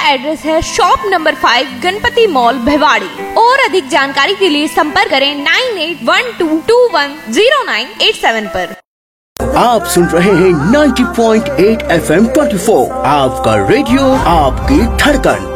Address है shop number 5 Ganpati mall Bhiwadi. और अधिक जानकारी के लिए संपर्क करें 9812210987 पर। आप सुन रहे हैं 90.8 FM 24, आपका रेडियो, आपकी धड़कन।